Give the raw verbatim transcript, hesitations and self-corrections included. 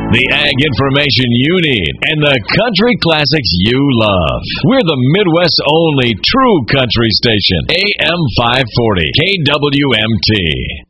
The ag information you need and the country classics you love. We're the Midwest's only true country station. A M five forty K W M T.